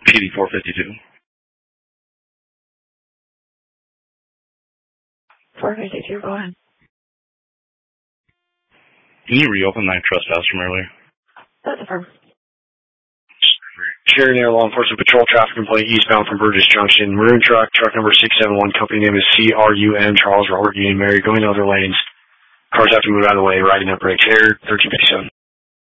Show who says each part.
Speaker 1: PD 452.
Speaker 2: 452, go ahead.
Speaker 1: Can you reopen that trespass from earlier?
Speaker 2: That's affirmed.
Speaker 3: Sharing Air Law Enforcement Patrol traffic complaint eastbound from Burgess Junction. Maroon truck number 671, company name is CRUM, Charles Robert Union Mary, going to other lanes. Cars have to move out of the way, riding up brakes. Air 1357.